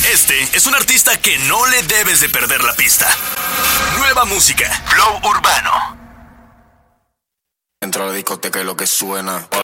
Este es un artista que no le debes de perder la pista. Nueva música, Flow Urbano. Entra a la discoteca y lo que suena.